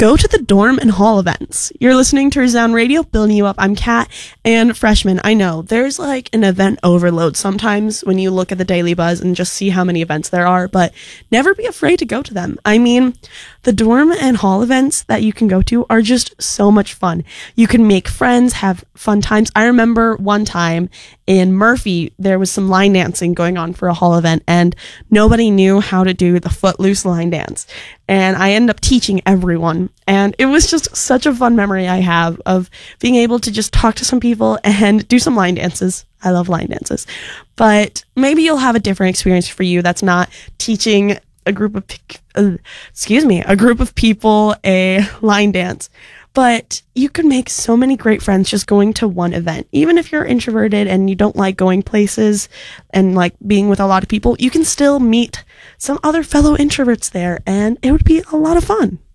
Go to the dorm and hall events. You're listening to Resound Radio, building you up. I'm Kat, and freshmen, I know there's like an event overload sometimes when you look at the Daily Buzz and just see how many events there are, but never be afraid to go to them. I mean, the dorm and hall events that you can go to are just so much fun. You can make friends, have fun times. I remember one time in Murphy, there was some line dancing going on for a hall event, and nobody knew how to do the footloose line dance. And I ended up teaching everyone. And it was just such a fun memory I have of being able to just talk to some people and do some line dances. I love line dances. But maybe you'll have a different experience for you that's not teaching a group of people a line dance. But you can make so many great friends just going to one event. Even if you're introverted and you don't like going places and like being with a lot of people, you can still meet some other fellow introverts there, and it would be a lot of fun.